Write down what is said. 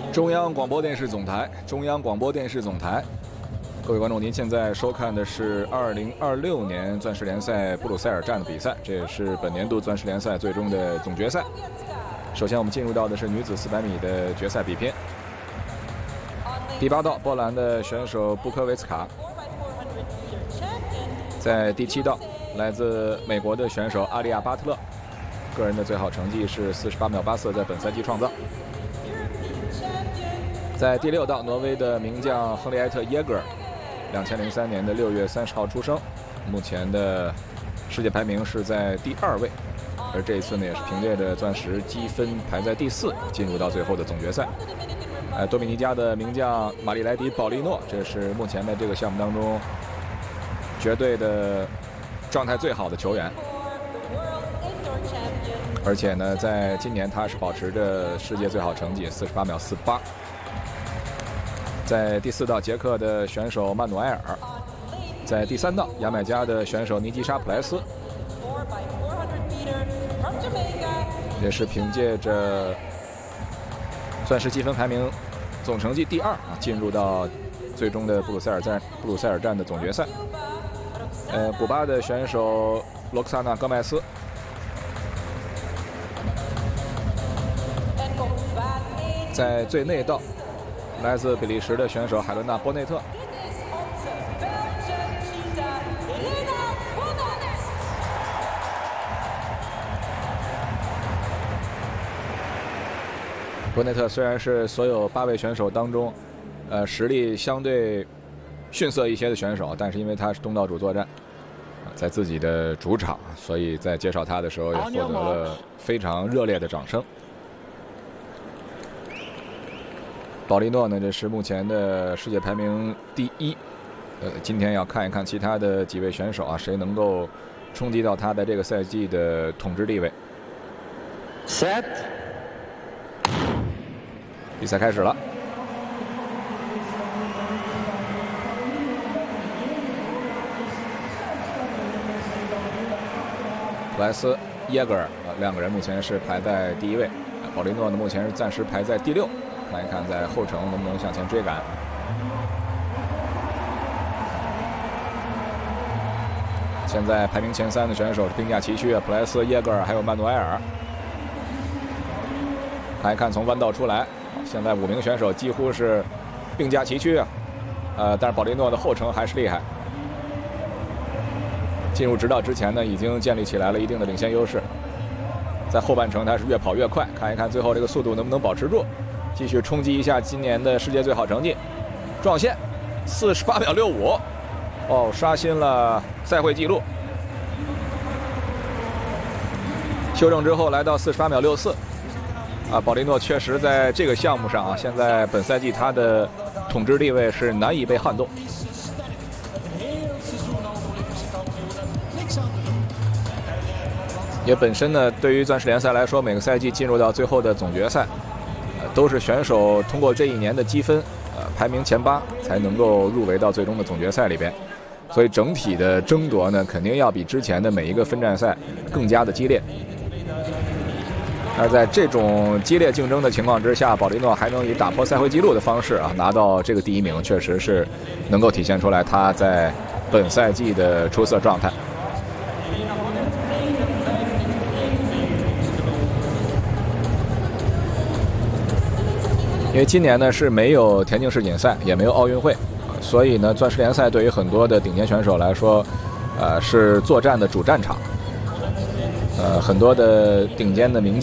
中央广播电视总台，中央广播电视总台。各位观众，您现在收看的是2026年钻石联赛布鲁塞尔站的比赛，这也是本年度钻石联赛最终的总决赛。首先，我们进入到的是女子400米的决赛比拼。第8道，波兰的选手布科维茨卡；在第7道，来自美国的选手阿利亚巴特勒，个人的最好成绩是48秒84，在本赛季创造。在第6道，挪威的名将亨利埃特耶格尔，2003年的6月30号出生，目前的世界排名是在第2位，而这一次呢，也是凭借着钻石积分排在第4，进入到最后的总决赛。多米尼加的名将马利莱迪·保利诺，这是目前在这个项目当中绝对的状态最好的球员，而且呢，在今年他是保持着世界最好成绩48秒48。在第4道，捷克的选手曼努埃尔；在第3道，牙买加的选手尼基莎·普莱斯，也是凭借着钻石积分排名总成绩第2进入到最终的布鲁塞尔站的总决赛。古巴的选手罗克萨纳·戈麦斯，在最内道，来自比利时的选手海伦娜·波内特。波内特虽然是所有8位选手当中，实力相对逊色一些的选手，但是因为他是东道主作战，在自己的主场，所以在介绍他的时候也获得了非常热烈的掌声。保利诺呢，这是目前的世界排名第1。今天要看一看其他的几位选手啊，谁能够冲击到他的这个赛季的统治地位。 Set。 比赛开始了。普莱斯、耶格尔2个人目前是排在第1位，保利诺呢目前是暂时排在第6。看一看在后程能不能向前追赶。现在排名前3的选手是并驾齐驱，普莱斯、耶格尔还有曼努埃尔。看一看从弯道出来，现在5名选手几乎是并驾齐驱啊。但是保利诺的后程还是厉害。进入直道之前呢，已经建立起来了一定的领先优势。在后半程他是越跑越快，看一看最后这个速度能不能保持住。继续冲击一下今年的世界最好成绩，撞线48秒65，刷新了赛会纪录。修正之后来到48秒64，保利诺确实在这个项目上现在本赛季他的统治地位是难以被撼动。也本身呢，对于钻石联赛来说，每个赛季进入到最后的总决赛，都是选手通过这一年的积分，排名前8才能够入围到最终的总决赛里边，所以整体的争夺呢，肯定要比之前的每一个分站赛更加的激烈。而在这种激烈竞争的情况之下，保利诺还能以打破赛会纪录的方式拿到这个第1名，确实是能够体现出来他在本赛季的出色状态。因为今年呢是没有田径世锦赛，也没有奥运会，所以呢，钻石联赛对于很多的顶尖选手来说，是作战的主战场。很多的顶尖的名将